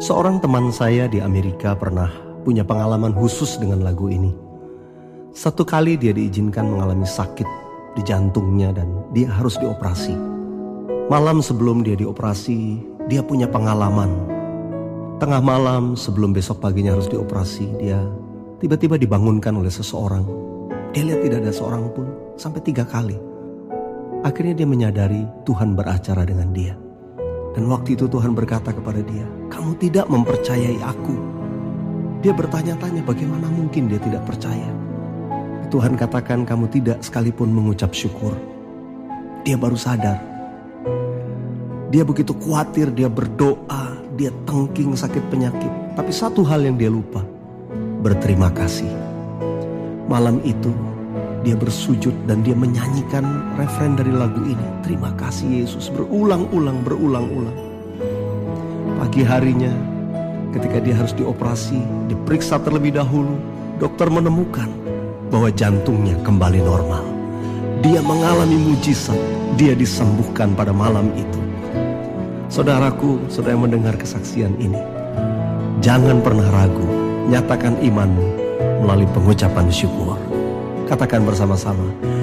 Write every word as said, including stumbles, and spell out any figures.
Seorang teman saya di Amerika pernah punya pengalaman khusus dengan lagu ini. Satu kali dia diizinkan mengalami sakit di jantungnya dan dia harus dioperasi. Malam sebelum dia dioperasi, dia punya pengalaman. Tengah malam sebelum besok paginya harus dioperasi, dia tiba-tiba dibangunkan oleh seseorang. Dia lihat tidak ada seorang pun sampai tiga kali. Akhirnya dia menyadari Tuhan beracara dengan dia. Dan waktu itu Tuhan berkata kepada dia, "Kamu tidak mempercayai aku." Dia bertanya-tanya bagaimana mungkin dia tidak percaya. Tuhan katakan, "Kamu tidak sekalipun mengucap syukur." Dia baru sadar. Dia begitu khawatir, dia berdoa, dia tengking sakit penyakit. Tapi satu hal yang dia lupa, berterima kasih. Malam itu dia bersujud dan dia menyanyikan refren dari lagu ini. Terima kasih Yesus, berulang-ulang, berulang-ulang. Pagi harinya ketika dia harus dioperasi, diperiksa terlebih dahulu, dokter menemukan bahwa jantungnya kembali normal. Dia mengalami mujizat, dia disembuhkan pada malam itu. Saudaraku, saudara yang mendengar kesaksian ini, jangan pernah ragu, nyatakan imanmu melalui pengucapan syukur. Katakan bersama-sama,